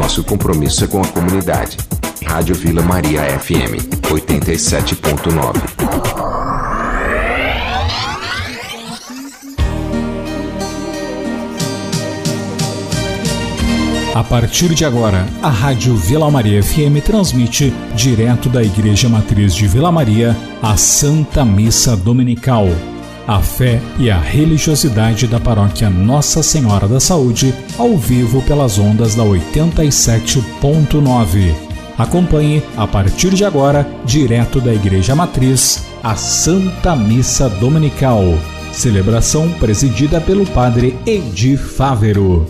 Nosso compromisso é com a comunidade. Rádio Vila Maria FM 87.9. A partir de agora, a Rádio Vila Maria FM transmite direto da Igreja Matriz de Vila Maria a Santa Missa Dominical. A fé e a religiosidade da paróquia Nossa Senhora da Saúde, ao vivo pelas ondas da 87.9. Acompanhe, a partir de agora, direto da Igreja Matriz, a Santa Missa Dominical. Celebração presidida pelo Padre Edi Fávero.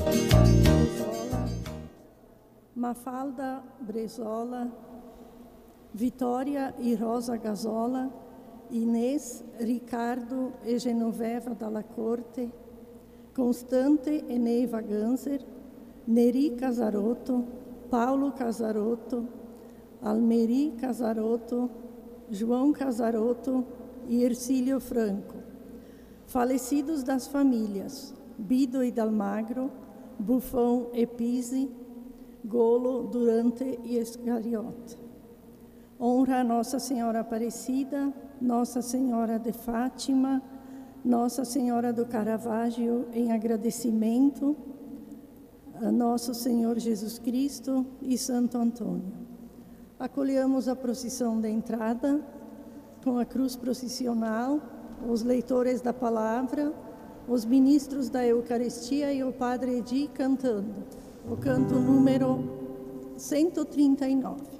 Mafalda Brezola, Vitória e Rosa Gazola, Inês, Ricardo e Genoveva Dalla Corte, Constante e Neiva Ganser, Neri Casarotto, Paulo Casarotto, Almeri Casarotto, João Casarotto e Ercílio Franco. Falecidos das famílias Bido e Dalmagro, Buffon e Pisi, Golo, Durante e Iscariote. Honra a Nossa Senhora Aparecida, Nossa Senhora de Fátima, Nossa Senhora do Caravaggio, em agradecimento a Nosso Senhor Jesus Cristo e Santo Antônio. Acolhemos a procissão da entrada com a cruz processional, os leitores da palavra, os ministros da Eucaristia e o Padre Edi cantando o canto número 139.